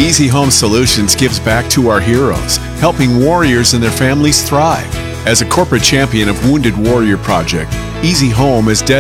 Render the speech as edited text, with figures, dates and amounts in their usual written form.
Easy Home Solutions gives back to our heroes, helping warriors and their families thrive. As a corporate champion of Wounded Warrior Project, Easy Home is dedicated